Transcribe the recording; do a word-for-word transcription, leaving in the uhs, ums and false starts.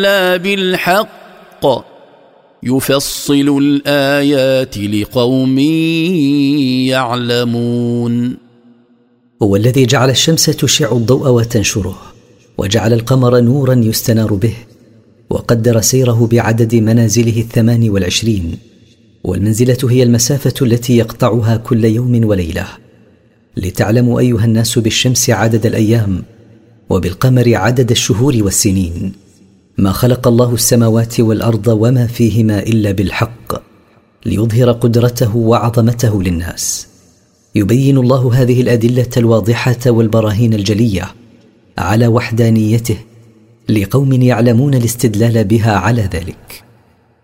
لا بالحق يفصل الآيات لقوم يعلمون. هو الذي جعل الشمس تشع الضوء وتنشره، وجعل القمر نورا يستنار به، وقدر سيره بعدد منازله الثمان والعشرين، والمنزلة هي المسافة التي يقطعها كل يوم وليلة، لتعلموا أيها الناس بالشمس عدد الأيام، وبالقمر عدد الشهور والسنين. ما خلق الله السماوات والأرض وما فيهما إلا بالحق، ليظهر قدرته وعظمته للناس. يبين الله هذه الأدلة الواضحة والبراهين الجلية على وحدانيته لقوم يعلمون الاستدلال بها على ذلك.